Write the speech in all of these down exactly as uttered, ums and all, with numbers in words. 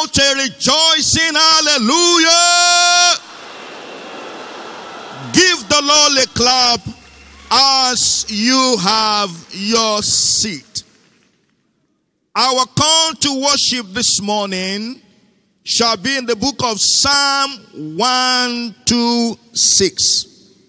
shout a rejoicing hallelujah. Give the Lord a clap as you have your seat. Our call to worship this morning shall be in the book of Psalm one twenty-six.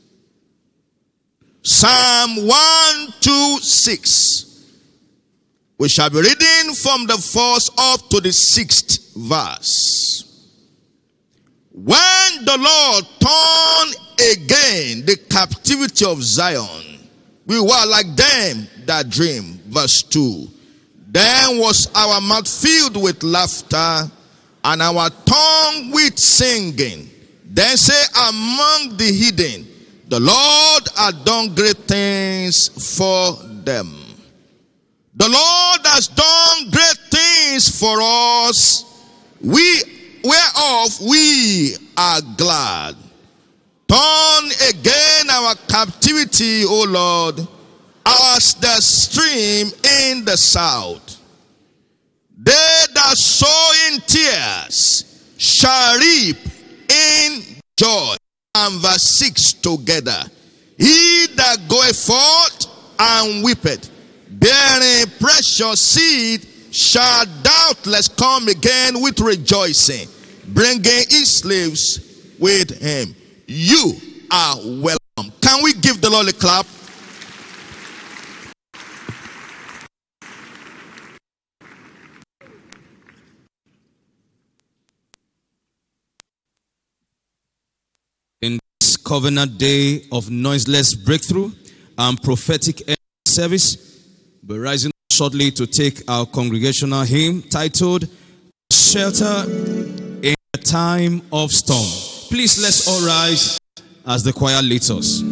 Psalm one twenty-six. We shall be reading from the first up to the sixth verse. When the Lord turned again the captivity of Zion, we were like them that dream. Verse two. Then was our mouth filled with laughter, and our tongue with singing. Then say among the heathen, the Lord hath done great things for them. The Lord has done great things for us, we whereof we are glad. Turn again our captivity, O Lord, as the stream in the south. They that sow in tears shall reap in joy. And verse six together. He that goeth forth and weepeth, bearing precious seed, shall doubtless come again with rejoicing, bringing his slaves with him. You are welcome. Can we give the Lord a clap? In this covenant day of noiseless breakthrough and prophetic service, we're rising shortly to take our congregational hymn titled Shelter in a Time of Storm. Please let's all rise as the choir leads us.